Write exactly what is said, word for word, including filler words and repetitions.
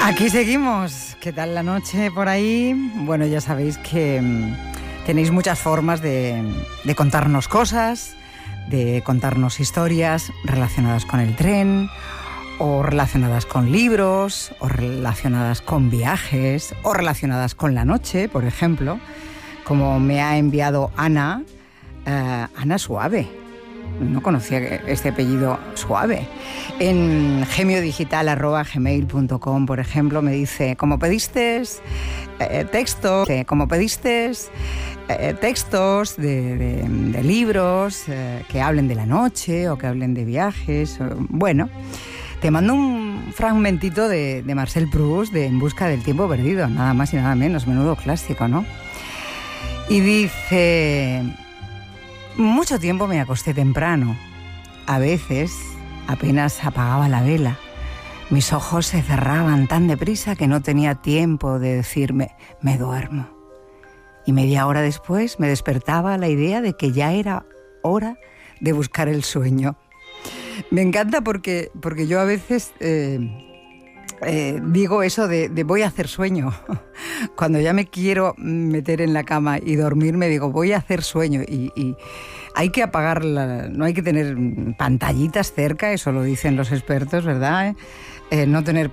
Aquí seguimos. ¿Qué tal la noche por ahí? Bueno, ya sabéis que mmm, tenéis muchas formas de, de contarnos cosas, de contarnos historias relacionadas con el tren, o relacionadas con libros, o relacionadas con viajes, o relacionadas con la noche, por ejemplo, como me ha enviado Ana, uh, Ana Suave. No conocía este apellido Suave. En gemiodigital arroba gmail punto com, por ejemplo, me dice, como pediste eh, textos, eh, como pediste eh, textos de, de, de libros eh, que hablen de la noche o que hablen de viajes. O, bueno, te mando un fragmentito de, de Marcel Proust de En busca del tiempo perdido, nada más y nada menos, menudo clásico, ¿no? Y dice... Mucho tiempo me acosté temprano. A veces apenas apagaba la vela. Mis ojos se cerraban tan deprisa que no tenía tiempo de decirme, me duermo. Y media hora después me despertaba la idea de que ya era hora de buscar el sueño. Me encanta porque, porque yo a veces... Eh, Eh, digo eso de, de voy a hacer sueño. Cuando ya me quiero meter en la cama y dormirme, digo voy a hacer sueño. Y, y hay que apagar, la, no hay que tener pantallitas cerca, eso lo dicen los expertos, ¿verdad? Eh, no tener